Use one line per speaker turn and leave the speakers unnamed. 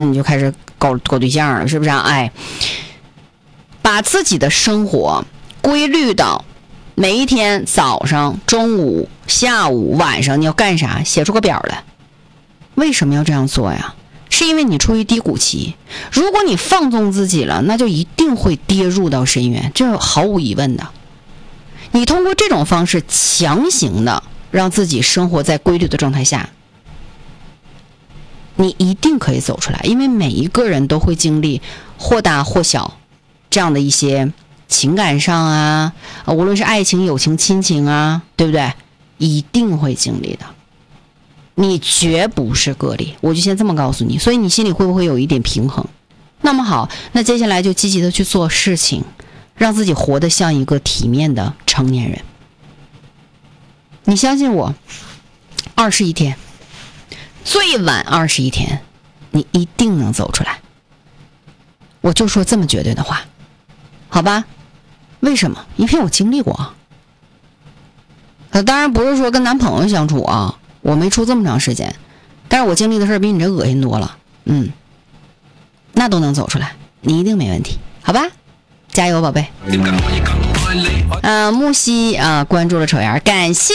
你就开始搞对象了，是不是啊？哎，把自己的生活规律到每一天早上、中午、下午、晚上你要干啥，写出个表来。为什么要这样做呀？是因为你处于低谷期，如果你放纵自己了，那就一定会跌入到深渊，这毫无疑问的。你通过这种方式强行的让自己生活在规律的状态下，你一定可以走出来，因为每一个人都会经历或大或小这样的一些情感上啊，无论是爱情、友情、亲情啊，对不对？一定会经历的，你绝不是个例，我就先这么告诉你。所以你心里会不会有一点平衡？那么好，那接下来就积极的去做事情，让自己活得像一个体面的成年人。你相信我，21天，最晚21天，你一定能走出来。我就说这么绝对的话，好吧？为什么？因为我经历过。当然不是说跟男朋友相处啊，我没处这么长时间，但是我经历的事儿比你这恶心多了。那都能走出来，你一定没问题，好吧？加油，宝贝。木西关注了丑芽，感谢